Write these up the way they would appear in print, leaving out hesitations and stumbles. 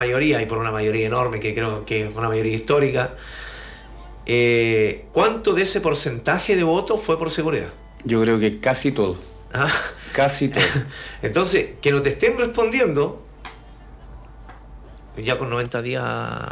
mayoría, y por una mayoría enorme, que creo que es una mayoría histórica, ¿cuánto de ese porcentaje de votos fue por seguridad? Yo creo que casi todo. ¿Ah? Casi todo. Entonces, que no te estén respondiendo ya con 90 días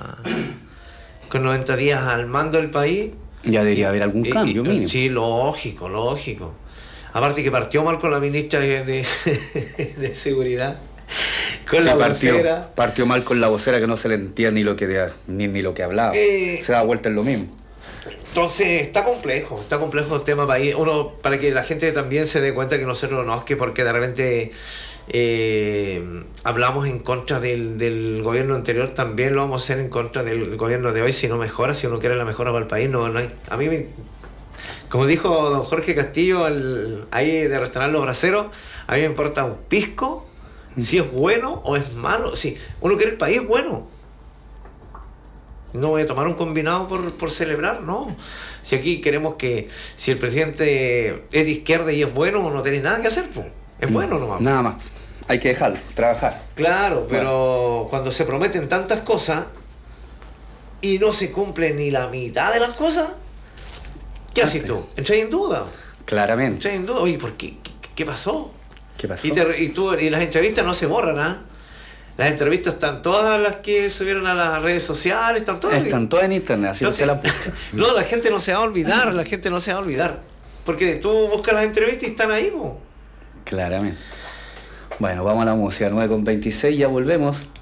al mando del país. Ya debería haber algún cambio mínimo. Sí, lógico. Aparte que partió mal con la ministra de Seguridad, con la vocera. Partió mal con la vocera, que no se le entendía ni lo que hablaba. Se da vuelta en lo mismo. Entonces está complejo el tema país. Uno, para que la gente también se dé cuenta que nosotros no es que porque de repente hablamos en contra del gobierno anterior, también lo vamos a hacer en contra del gobierno de hoy, si no mejora, si uno quiere la mejora para el país. No hay, como dijo don Jorge Castillo ahí de restaurar Los Braceros, a mí me importa un pisco si es bueno o es malo. Si uno quiere el país bueno, no voy a tomar un combinado por celebrar, no. Si aquí queremos que si el presidente es de izquierda y es bueno, no tenéis nada que hacer, pues. Es bueno nomás. Nada más. Hay que dejarlo, trabajar. Claro, pero cuando se prometen tantas cosas y no se cumple ni la mitad de las cosas, ¿qué haces tú? Entras en duda. Claramente. Entras en duda. Oye, ¿por qué? ¿Qué pasó? ¿Qué pasó? Y las entrevistas no se borran, ¿ah? Las entrevistas están todas, las que subieron a las redes sociales, están todas en internet, así. Entonces, no, la gente no se va a olvidar, porque tú buscas las entrevistas y están ahí, po. Claramente. Bueno, vamos a la música, 9:26, ya volvemos.